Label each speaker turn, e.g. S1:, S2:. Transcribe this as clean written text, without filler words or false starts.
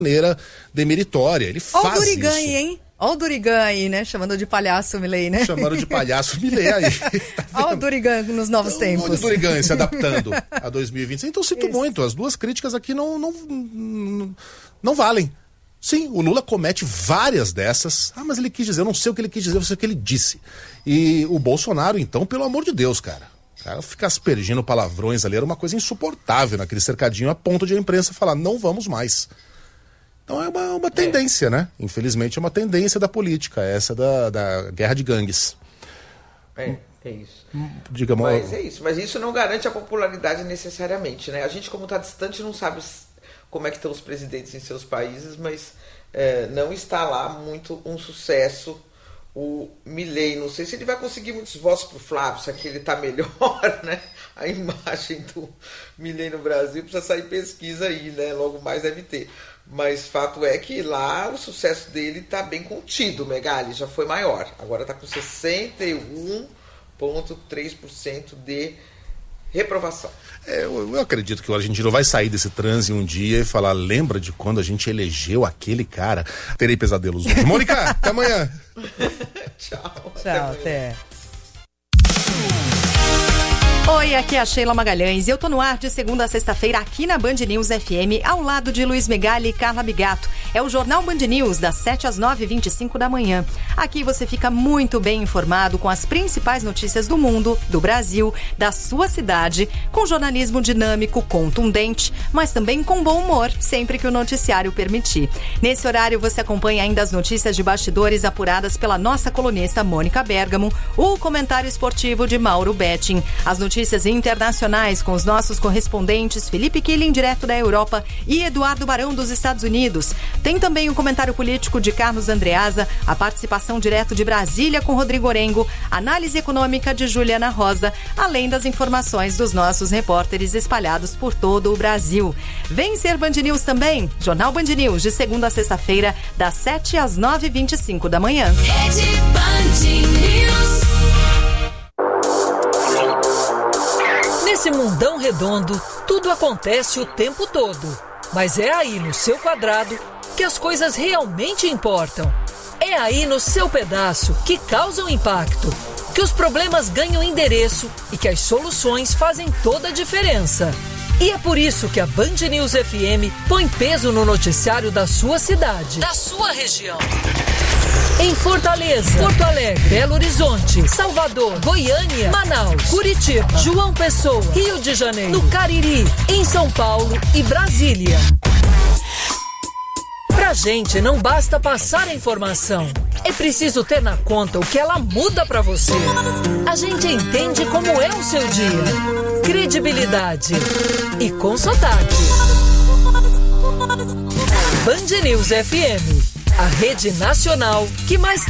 S1: maneira demeritória. Ele faz isso.
S2: Olha o Durigan aí, hein? Olha o Durigan aí, né? Chamando de palhaço Milei, né?
S1: Chamando de palhaço Milei aí.
S2: Olha o Durigan nos novos tempos.
S1: Olha o Durigan se adaptando a 2026. Então, sinto muito. As duas críticas aqui não valem. Sim, o Lula comete várias dessas. Mas ele quis dizer, eu não sei o que ele quis dizer, eu sei o que ele disse. E o Bolsonaro, então, pelo amor de Deus, cara. O cara ficar aspergindo palavrões ali era uma coisa insuportável naquele cercadinho, a ponto de a imprensa falar, não vamos mais. Então é uma tendência, né? Infelizmente é uma tendência da política, essa da guerra de gangues.
S3: É isso.
S1: Diga,
S3: mas é isso, mas isso não garante a popularidade necessariamente, né? A gente, como está distante, não sabe como é que estão os presidentes em seus países, mas não está lá muito um sucesso o Milei. Não sei se ele vai conseguir muitos votos pro Flávio, se aqui ele tá melhor, né? A imagem do Milei no Brasil precisa sair pesquisa aí, né? Logo mais deve ter. Mas fato é que lá o sucesso dele tá bem contido, Megali, já foi maior. Agora tá com 61,3% de reprovação.
S1: Eu acredito que o argentino vai sair desse transe um dia e falar, lembra de quando a gente elegeu aquele cara? Terei pesadelos hoje. Mônica, até amanhã.
S3: Tchau.
S2: Até. Oi, aqui é a Sheila Magalhães e eu tô no ar de segunda a sexta-feira aqui na Band News FM, ao lado de Luiz Megali e Carla Bigato. É o Jornal Band News, das 7 às 9h25 da manhã. Aqui você fica muito bem informado com as principais notícias do mundo, do Brasil, da sua cidade, com jornalismo dinâmico, contundente, mas também com bom humor, sempre que o noticiário permitir. Nesse horário você acompanha ainda as notícias de bastidores apuradas pela nossa colunista Mônica Bergamo, o comentário esportivo de Mauro Betting, as notícias internacionais com os nossos correspondentes Felipe Killing, direto da Europa, e Eduardo Barão, dos Estados Unidos. Tem também o comentário político de Carlos Andreasa, a participação direto de Brasília com Rodrigo Orengo, análise econômica de Juliana Rosa, além das informações dos nossos repórteres espalhados por todo o Brasil. Vem ser Band News também, Jornal Band News, de segunda a sexta-feira, das 7 às 9h25 da manhã.
S4: Rede Band News.
S5: Nesse mundão redondo, tudo acontece o tempo todo. Mas é aí no seu quadrado que as coisas realmente importam. É aí no seu pedaço que causam impacto, que os problemas ganham endereço e que as soluções fazem toda a diferença. E é por isso que a Band News FM põe peso no noticiário da sua cidade, da sua região. Em Fortaleza, Porto Alegre, Belo Horizonte, Salvador, Goiânia, Manaus, Curitiba, João Pessoa, Rio de Janeiro, no Cariri, em São Paulo e Brasília. Pra gente não basta passar a informação, é preciso ter na conta o que ela muda pra você. A gente entende como é o seu dia. Credibilidade e com sotaque. Band News FM, a rede nacional que mais